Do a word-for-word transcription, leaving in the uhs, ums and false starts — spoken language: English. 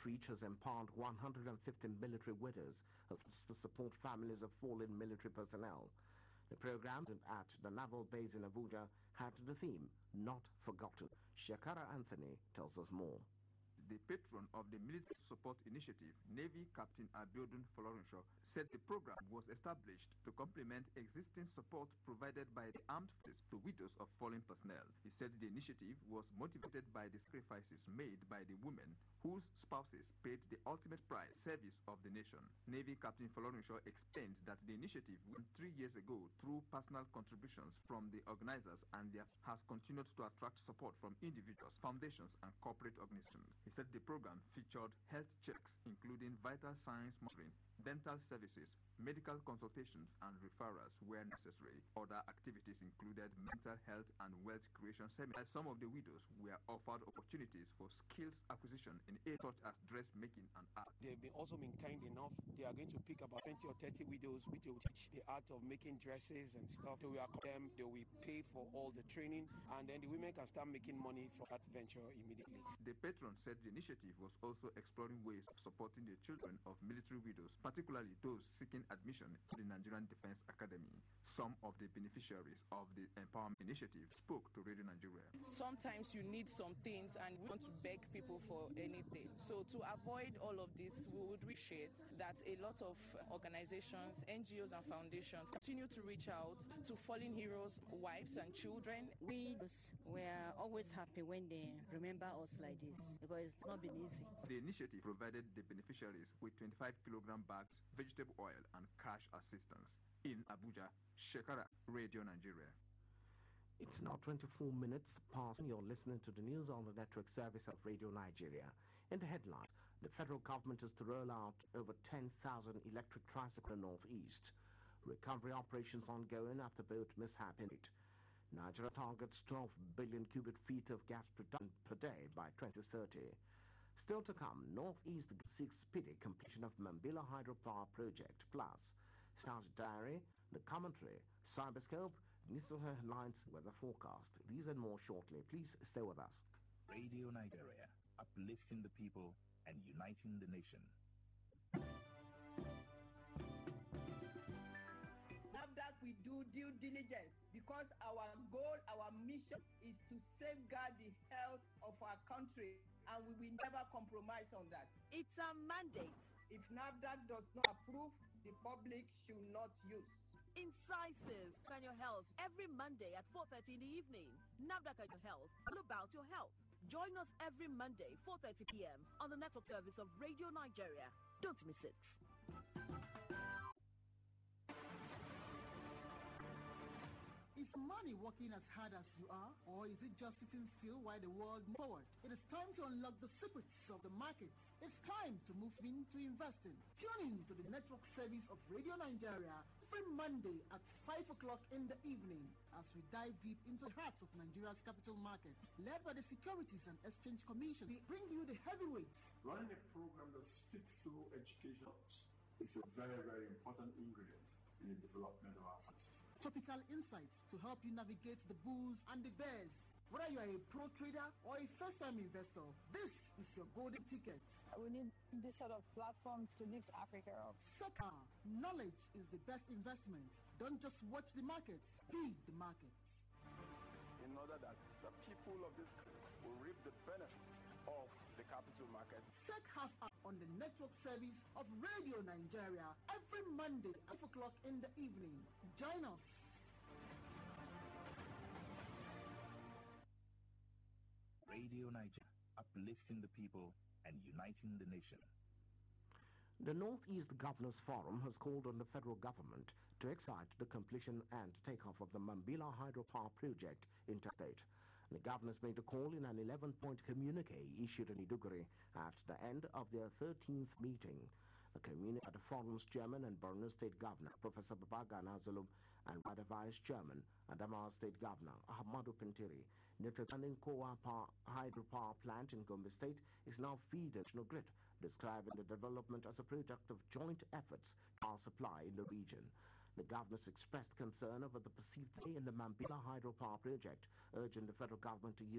outreach has empowered one hundred fifty military widows to support families of fallen military personnel. The program at the naval base in Abuja had the theme, Not Forgotten. Shakara Anthony tells us more. The patron of the Military Support Initiative, Navy Captain Abiodun Folorenshaw, said the program was established to complement existing support provided by the armed forces to widows of fallen personnel. He said the initiative was motivated by the sacrifices made by the women whose spouses paid the ultimate price service of the nation. Navy Captain Folorenshaw explained that the initiative went three years ago through personal contributions from the organizers and has continued to attract support from individuals, foundations, and corporate organizations. He said the program featured health checks, including vital signs monitoring, dental services, medical consultations, and referrals where necessary. Other activities included mental health and wealth creation seminars. Some of the widows were offered opportunities for skills acquisition in areas such as dressmaking and art. They've been also been kind enough. They are going to pick about twenty or thirty widows which will teach the art of making dresses and stuff. They will them, they will pay for all the training, and then the women can start making money from that venture immediately. The patron said the initiative was also exploring ways of supporting the children of military widows, particularly those seeking admission to the Nigerian Defense Academy. Some of the beneficiaries of the Empowerment Initiative spoke to Radio Nigeria. Sometimes you need some things and we want to beg people for anything. So to avoid all of this, we would appreciate that a lot of organizations, N G Os and foundations continue to reach out to fallen heroes, wives and children. We were always happy when they remember us like this because it's not been easy. The initiative provided the beneficiaries with twenty-five kilogram bags, vegetable oil, and cash assistance. In Abuja, Shekara, Radio Nigeria. It's now twenty-four minutes past. You're listening to the news on the network service of Radio Nigeria. In the headline, the federal government is to roll out over ten thousand electric tricycles in the northeast. Recovery operations ongoing after boat mishap in it. Nigeria targets twelve billion cubic feet of gas production per day by twenty thirty. Still to come, Northeast seeks speedy completion of Mambila Hydropower Project, plus Stars Diary, the commentary, Cyberscope, news headlines, weather forecast. These and more shortly. Please stay with us. Radio Nigeria, uplifting the people and uniting the nation. That we do due diligence because our goal, our mission is to safeguard the health of our country, and we will never compromise on that. It's a mandate. If NAFDAC does not approve, the public should not use. Incisive on your health every Monday at four thirty in the evening. NAFDAC on your health, all about your health. Join us every Monday, four thirty p m on the network service of Radio Nigeria. Don't miss it. Is money working as hard as you are, or is it just sitting still while the world moves forward? It is time to unlock the secrets of the markets. It's time to move into investing. Tune in to the network service of Radio Nigeria every Monday at five o'clock in the evening as we dive deep into the hearts of Nigeria's capital markets. Led by the Securities and Exchange Commission, we bring you the heavyweights. Running a program that speaks to education is a very, very important ingredient in the development of our country. Topical insights to help you navigate the bulls and the bears. Whether you are a pro trader or a first-time investor, this is your golden ticket. We need this sort of platform to lift Africa up. Second, knowledge is the best investment. Don't just watch the markets, be the markets. In order that the people of this country will reap the benefits of the capital market. Sec has up on the network service of Radio Nigeria every Monday at five o'clock in the evening. Join us. Radio Nigeria, uplifting the people and uniting the nation. The Northeast Governors Forum has called on the federal government to expedite the completion and takeoff of the Mambila Hydropower Project interstate. The governors made a call in an eleven-point communique issued in Iduguri at the end of their thirteenth meeting. The communique had the forum's chairman and Borno State Governor, Professor Babagana Zulum, and by the Vice Chairman, Adamawa State Governor, Ahmadu Pentiri. The Kowa Hydropower Plant in Gombe State is now feed national grid, describing the development as a product of joint efforts to power supply in the region. The governors expressed concern over the perceived delay in the Mambila Hydropower Project, urging the federal government to use